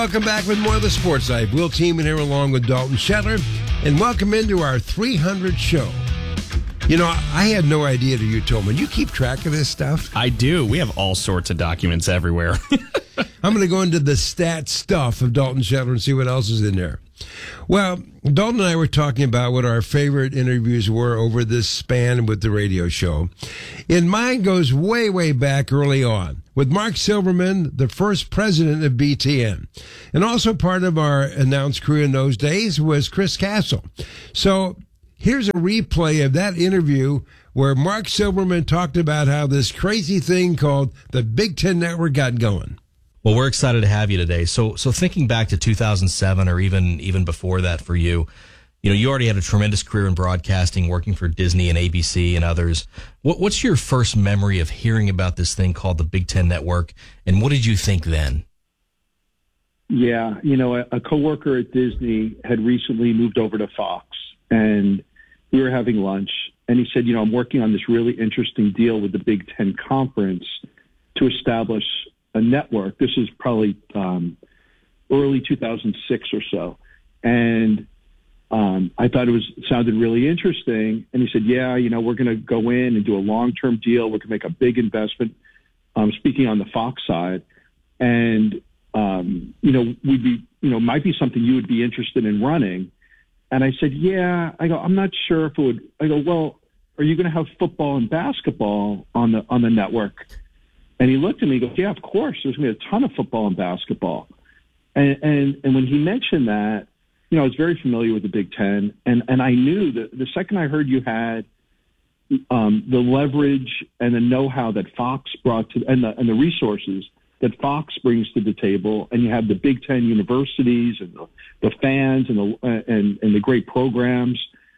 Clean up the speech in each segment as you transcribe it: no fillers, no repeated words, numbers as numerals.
Welcome back with more of the Sports Life. Will Tiemann here along with Dalton Shetler, and welcome into our 300 show. You know, I had no idea that you told me. You keep track of this stuff? I do. We have all sorts of documents everywhere. I'm going to go into the stat stuff of Dalton Shetler and see what else is in there. Well, Dalton and I were talking about what our favorite interviews were over this span with the radio show. And mine goes way, way back early on with Mark Silverman, the first president of BTN. And also part of our announced crew in those days was Chris Castle. So here's a replay of that interview where Mark Silverman talked about how this crazy thing called the Big Ten Network got going. Well, we're excited to have you today. So thinking back to 2007 or even before that for you, you already had a tremendous career in broadcasting, working for Disney and ABC and others. What's your first memory of hearing about this thing called the Big Ten Network, and what did you think then? Yeah, a coworker at Disney had recently moved over to Fox, and we were having lunch, and he said, I'm working on this really interesting deal with the Big Ten Conference to establish a network. This is probably early 2006 or so. And I thought it sounded really interesting. And he said, yeah, we're going to go in and do a long-term deal. We're going to make a big investment, speaking on the Fox side. And, we'd be, might be something you would be interested in running. And I said, yeah. I go, I'm not sure if it would. I go, well, are you going to have football and basketball on the network? And he looked at me and goes, yeah, of course. There's going to be a ton of football and basketball. And when he mentioned that, I was very familiar with the Big Ten. And I knew that the second I heard you had the leverage and the know-how that Fox brought to, and the resources that Fox brings to the table, and you have the Big Ten universities and the fans and the great programs,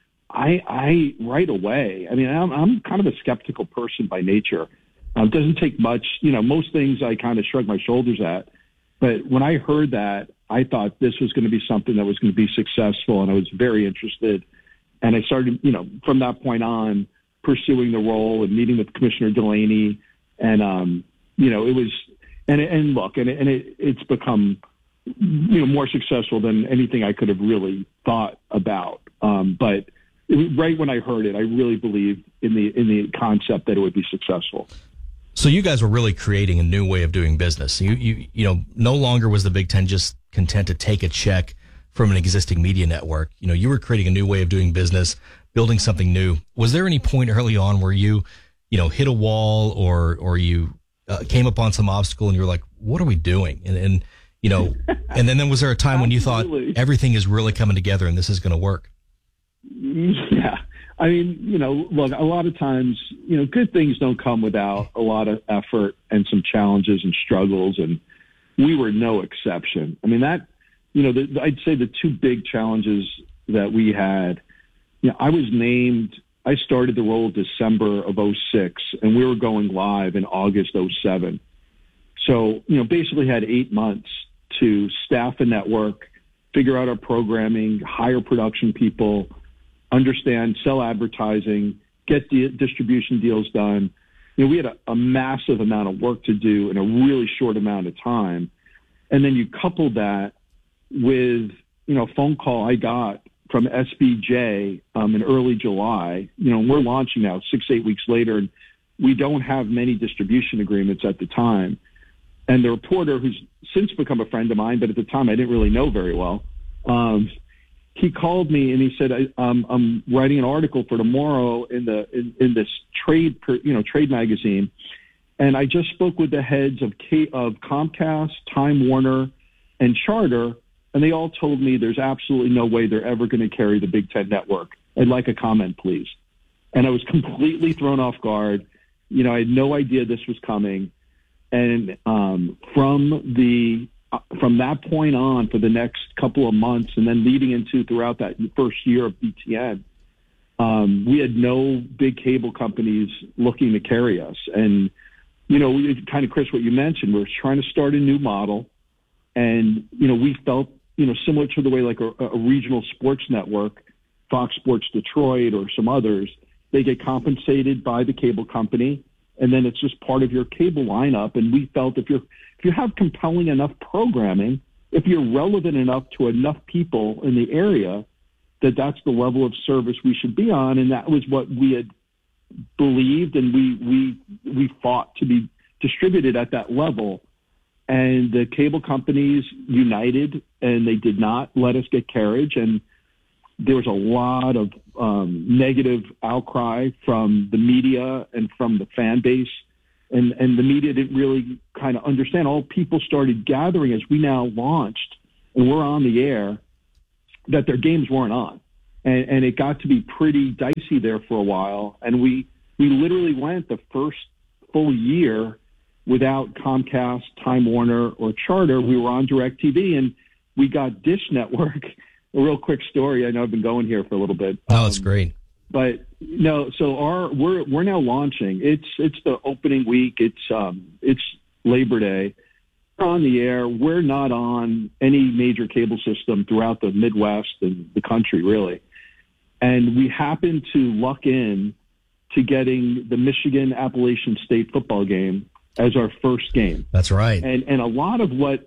I right away, I'm kind of a skeptical person by nature. It doesn't take much, most things I kind of shrug my shoulders at. But when I heard that, I thought this was going to be something that was going to be successful, and I was very interested. And I started, from that point on, pursuing the role and meeting with Commissioner Delaney. And, it was, it's become, more successful than anything I could have really thought about. But right when I heard it, I really believed in the concept that it would be successful. So you guys were really creating a new way of doing business. You no longer was the Big Ten just content to take a check from an existing media network. You were creating a new way of doing business, building something new. Was there any point early on where you hit a wall or you came upon some obstacle and you were like, what are we doing? And then was there a time when you thought everything is really coming together and this is going to work? Yeah. Look, a lot of times, good things don't come without a lot of effort and some challenges and struggles, and we were no exception. I'd say the two big challenges that we had, I started the role December of 06, and we were going live in August 07. So, basically had 8 months to staff a network, figure out our programming, hire production people, understand, sell advertising, get distribution deals done. We had a massive amount of work to do in a really short amount of time. And then you couple that with, a phone call I got from SBJ in early July. We're launching now 6-8 weeks later, and we don't have many distribution agreements at the time. And the reporter, who's since become a friend of mine, but at the time I didn't really know very well, he called me and he said, I'm writing an article for tomorrow in this trade magazine. And I just spoke with the heads of Comcast, Time Warner, and Charter, and they all told me there's absolutely no way they're ever going to carry the Big Ten Network. I'd like a comment, please. And I was completely thrown off guard. I had no idea this was coming. And from that point on, for the next couple of months, and then leading into throughout that first year of BTN, we had no big cable companies looking to carry us. And, kind of, Chris, what you mentioned, we're trying to start a new model. And, we felt, similar to the way like a regional sports network, Fox Sports Detroit or some others, they get compensated by the cable company, and then it's just part of your cable lineup. And we felt if you have compelling enough programming, if you're relevant enough to enough people in the area, that's the level of service we should be on. And that was what we had believed, and we fought to be distributed at that level. And the cable companies united, and they did not let us get carriage. And there was a lot of negative outcry from the media and from the fan base. And the media didn't really kind of understand. All people started gathering as we now launched and we're on the air, that their games weren't on. And it got to be pretty dicey there for a while. And we literally went the first full year without Comcast, Time Warner, or Charter. We were on DirecTV, and we got Dish Network. A real quick story. I know I've been going here for a little bit. Oh, it's great. But no, so we're now launching. It's the opening week. It's Labor Day. We're on the air. We're not on any major cable system throughout the Midwest and the country, really. And we happen to luck in to getting the Michigan Appalachian State football game as our first game. That's right. And a lot of what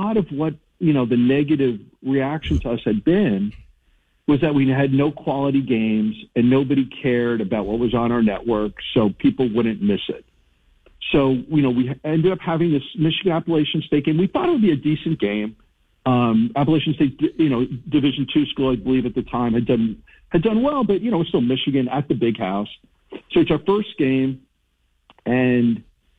the negative reaction to us had been was that we had no quality games and nobody cared about what was on our network, so people wouldn't miss it. So, we ended up having this Michigan Appalachian State game. We thought it would be a decent game. Appalachian State, Division II school, I believe at the time, had done well, but, it's still Michigan at the Big House. So it's our first game, and,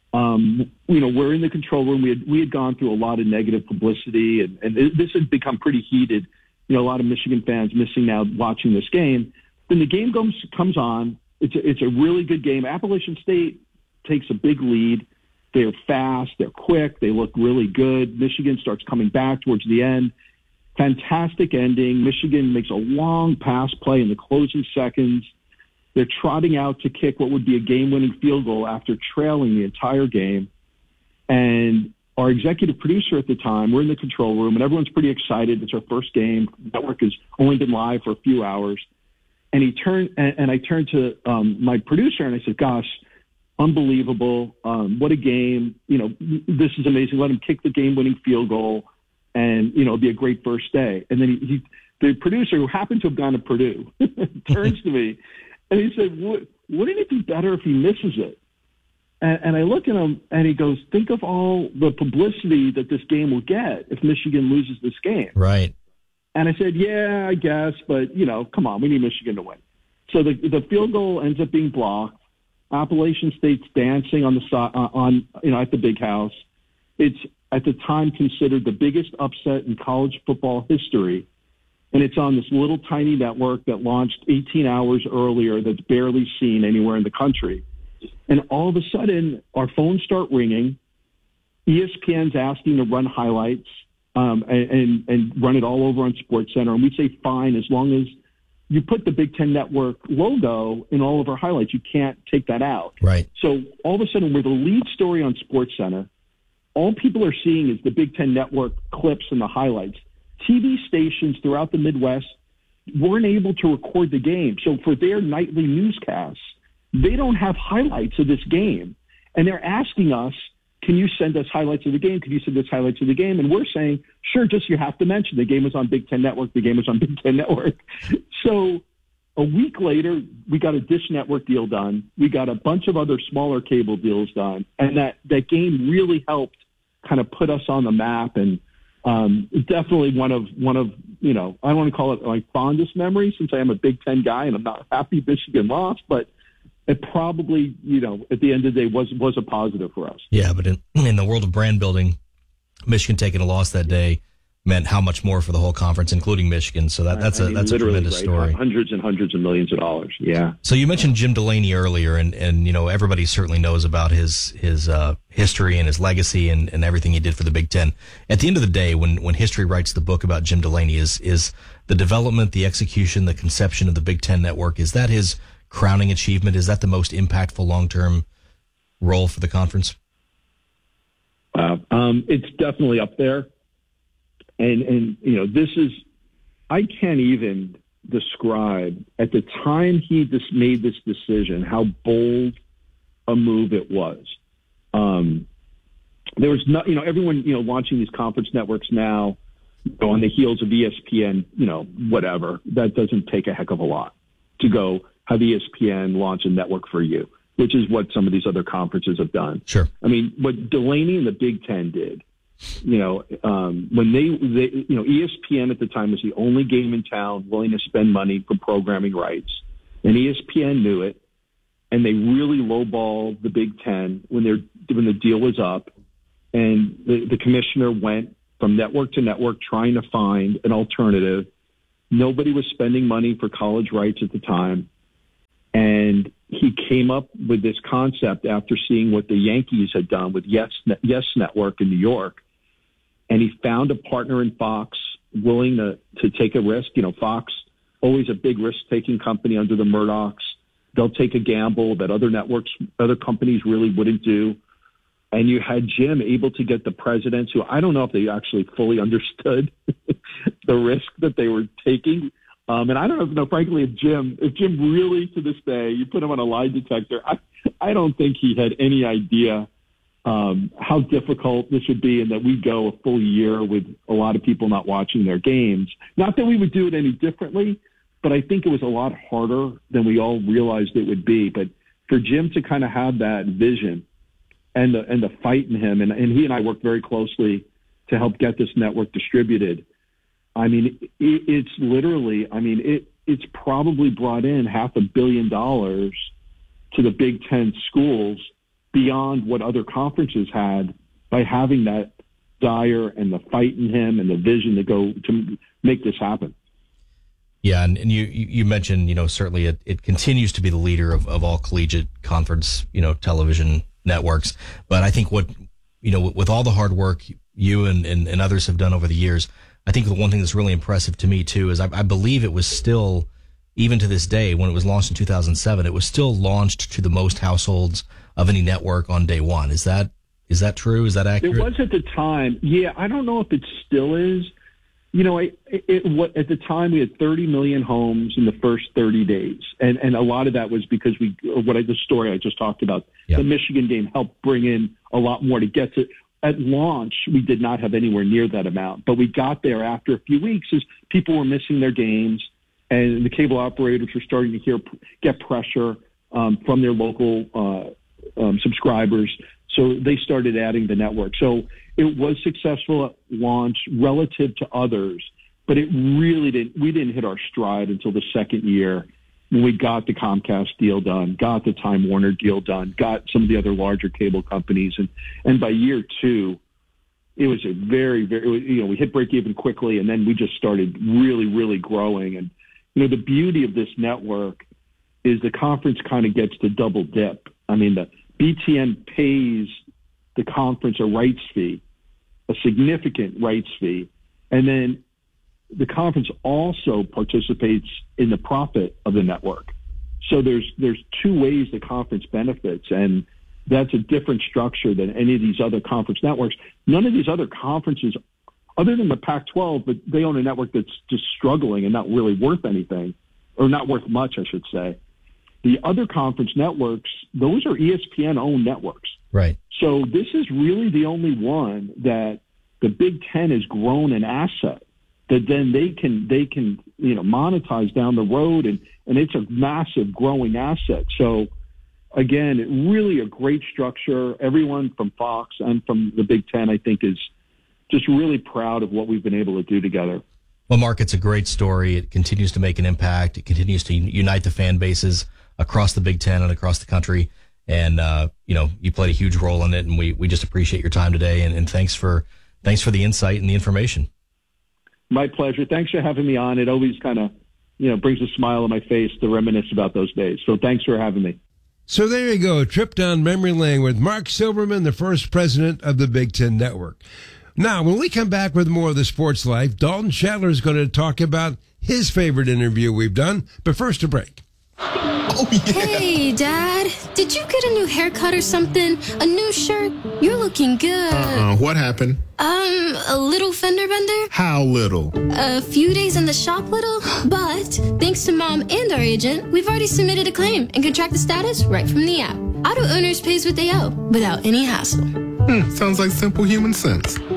we're in the control room. We had gone through a lot of negative publicity, and this had become pretty heated. A lot of Michigan fans missing out watching this game. Then the game comes on. It's a really good game. Appalachian State takes a big lead. They're fast. They're quick. They look really good. Michigan starts coming back towards the end. Fantastic ending. Michigan makes a long pass play in the closing seconds. They're trotting out to kick what would be a game-winning field goal after trailing the entire game. And our executive producer at the time, we're in the control room, and everyone's pretty excited. It's our first game. The network has only been live for a few hours. And I turned to my producer, and I said, gosh, unbelievable. What a game. This is amazing. Let him kick the game-winning field goal, and, it'll be a great first day. And then the producer, who happened to have gone to Purdue, turns to me, and he said, wouldn't it be better if he misses it? And I look at him, and he goes, think of all the publicity that this game will get if Michigan loses this game. Right. And I said, yeah, I guess, but, come on, we need Michigan to win. So the field goal ends up being blocked. Appalachian State's dancing on the side, at the Big House. It's at the time considered the biggest upset in college football history. And it's on this little tiny network that launched 18 hours earlier that's barely seen anywhere in the country. And all of a sudden, our phones start ringing. ESPN's asking to run highlights and run it all over on SportsCenter. And we say, fine, as long as you put the Big Ten Network logo in all of our highlights. You can't take that out. Right. So all of a sudden, we're the lead story on SportsCenter. All people are seeing is the Big Ten Network clips and the highlights. TV stations throughout the Midwest weren't able to record the game. So for their nightly newscasts, they don't have highlights of this game. And they're asking us, can you send us highlights of the game? Can you send us highlights of the game? And we're saying, sure, just you have to mention the game was on Big Ten Network. The game was on Big Ten Network. So a week later, we got a Dish Network deal done. We got a bunch of other smaller cable deals done. And that game really helped kind of put us on the map. And definitely one of I don't want to call it my fondest memories, since I am a Big Ten guy and I'm not happy Michigan lost, but it probably, at the end of the day was a positive for us. Yeah, but in the world of brand building, Michigan taking a loss that day meant how much more for the whole conference, including Michigan. So that's a tremendous story. Hundreds and hundreds of millions of dollars. Yeah. So you mentioned Jim Delaney earlier, and everybody certainly knows about his history and his legacy and everything he did for the Big Ten. At the end of the day, when history writes the book about Jim Delaney, is the development, the execution, the conception of the Big Ten Network, is that his crowning achievement? Is that the most impactful long-term role for the conference? It's definitely up there. And this is, I can't even describe at the time he just made this decision, how bold a move it was. There was not, everyone, launching these conference networks now go on the heels of ESPN, whatever. That doesn't take a heck of a lot to go have ESPN launch a network for you, which is what some of these other conferences have done. Sure. I mean, what Delaney and the Big Ten did, when they ESPN at the time was the only game in town willing to spend money for programming rights, and ESPN knew it, and they really lowballed the Big Ten when the deal was up, and the commissioner went from network to network trying to find an alternative. Nobody was spending money for college rights at the time, and he came up with this concept after seeing what the Yankees had done with Yes Network in New York. And he found a partner in Fox willing to take a risk. Fox, always a big risk-taking company under the Murdochs. They'll take a gamble that other companies really wouldn't do. And you had Jim able to get the presidents who I don't know if they actually fully understood the risk that they were taking. And I don't know, frankly, if Jim really, to this day, you put him on a lie detector, I don't think he had any idea how difficult this would be, and that we'd go a full year with a lot of people not watching their games. Not that we would do it any differently, but I think it was a lot harder than we all realized it would be. But for Jim to kind of have that vision and the fight in him, and he and I worked very closely to help get this network distributed. I mean, it's literally, it's probably brought in $500 million to the Big Ten schools beyond what other conferences had by having that Dyer and the fight in him and the vision to go to make this happen. Yeah, and you mentioned, certainly it continues to be the leader of all collegiate conference, television networks. But I think with all the hard work you and others have done over the years, I think the one thing that's really impressive to me too is I believe it was still, even to this day, when it was launched in 2007, it was still launched to the most households of any network on day one. Is that true? Is that accurate? It was at the time. Yeah, I don't know if it still is. At the time we had 30 million homes in the first 30 days, and a lot of that was because the story I just talked about. Yeah. The Michigan game helped bring in a lot more to get to. At launch, we did not have anywhere near that amount, but we got there after a few weeks as people were missing their games, and the cable operators were starting to get pressure from their local subscribers. So they started adding the network. So it was successful at launch relative to others, but it really we didn't hit our stride until the second year when we got the Comcast deal done, got the Time Warner deal done, got some of the other larger cable companies. And by year two, it was a very, very, we hit break even quickly, and then we just started really, really growing. And, the beauty of this network is the conference kind of gets to double dip. I mean, the BTN pays the conference a rights fee, a significant rights fee, and then the conference also participates in the profit of the network. So there's two ways the conference benefits, and that's a different structure than any of these other conference networks. None of these other conferences, other than the Pac-12, but they own a network that's just struggling and not really worth anything, or not worth much, I should say. The other conference networks, those are ESPN-owned networks. Right. So this is really the only one that the Big Ten has grown an asset that then they can monetize down the road, and it's a massive growing asset. So again, really a great structure. Everyone from Fox and from the Big Ten, I think, is just really proud of what we've been able to do together. Well, Mark, it's a great story. It continues to make an impact. It continues to unite the fan bases across the Big Ten and across the country. And, you played a huge role in it, and we just appreciate your time today. And thanks for the insight and the information. My pleasure. Thanks for having me on. It always kind of, brings a smile on my face to reminisce about those days. So thanks for having me. So there you go. Trip down memory lane with Mark Silverman, the first president of the Big Ten Network. Now, when we come back with more of the sports life, Dalton Chandler is going to talk about his favorite interview we've done. But first, a break. Oh, yeah. Hey, Dad. Did you get a new haircut or something? A new shirt? You're looking good. What happened? A little fender bender. How little? A few days in the shop little. But thanks to Mom and our agent, we've already submitted a claim and can track the status right from the app. Auto Owners pays what they owe without any hassle. Sounds like simple human sense.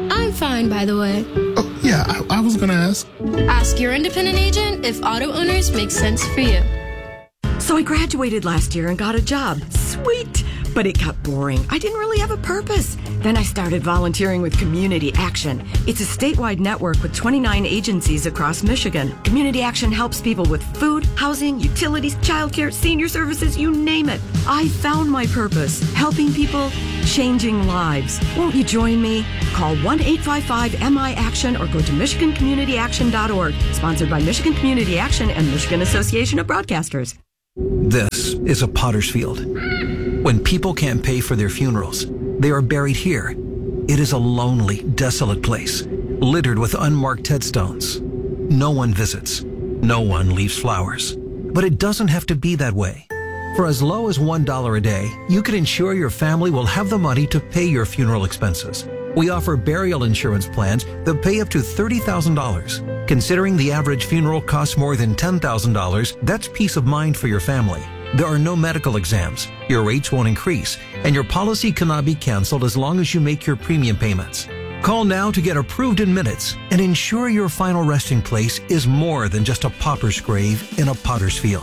I'm fine, by the way. Oh, yeah, I was going to ask. Ask your independent agent if auto owners make sense for you. So I graduated last year and got a job. Sweet! But it got boring. I didn't really have a purpose. Then I started volunteering with Community Action. It's a statewide network with 29 agencies across Michigan. Community Action helps people with food, housing, utilities, childcare, senior services, you name it. I found my purpose, helping people, changing lives. Won't you join me? Call 1-855-MI-ACTION or go to MichiganCommunityAction.org. Sponsored by Michigan Community Action and Michigan Association of Broadcasters. This is a potter's field. When people can't pay for their funerals, they are buried here. It is a lonely, desolate place, littered with unmarked headstones. No one visits. No one leaves flowers. But it doesn't have to be that way. For as low as $1 a day, you can ensure your family will have the money to pay your funeral expenses. We offer burial insurance plans that pay up to $30,000. Considering the average funeral costs more than $10,000, that's peace of mind for your family. There are no medical exams, your rates won't increase, and your policy cannot be canceled as long as you make your premium payments. Call now to get approved in minutes and ensure your final resting place is more than just a pauper's grave in a potter's field.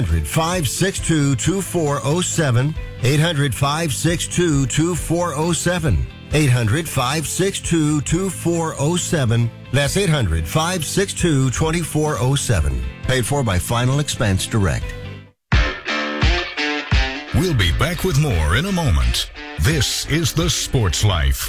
800-562-2407. 800-562-2407. 800-562-2407. That's 800-562-2407. Paid for by Final Expense Direct. We'll be back with more in a moment. This is The Sports Life.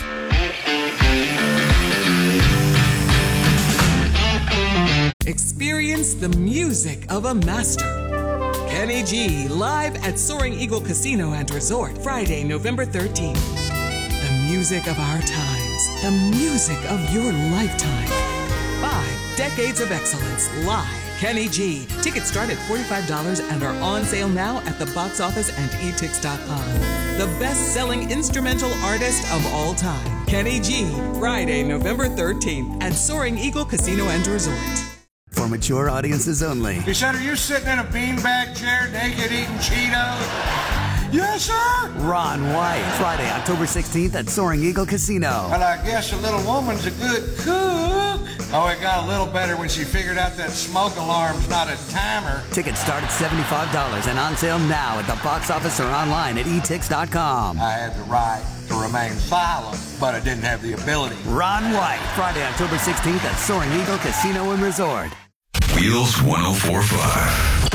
Experience the music of a master. Kenny G live at Soaring Eagle Casino and Resort, Friday, November 13th. The music of our times. The music of your lifetime. 5 decades of excellence live. Kenny G. Tickets start at $45 and are on sale now at the box office and etix.com. The best-selling instrumental artist of all time. Kenny G. Friday, November 13th at Soaring Eagle Casino and Resort. For mature audiences only. He said, are you sitting in a beanbag chair naked eating Cheetos? Yes, sir. Ron White, Friday, October 16th at Soaring Eagle Casino. Well, I guess a little woman's a good cook. Oh, it got a little better when she figured out that smoke alarm's not a timer. Tickets start at $75 and on sale now at the box office or online at etix.com. I had the right to remain silent, but I didn't have the ability. Ron White, Friday, October 16th at Soaring Eagle Casino and Resort. Wheels 104.5.